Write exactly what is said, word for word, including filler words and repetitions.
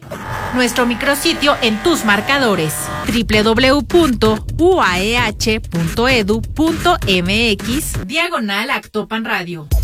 Nuestro micrositio en tus marcadores, doble u doble u doble u punto u a e h punto e d u punto m x diagonal Actopan Radio.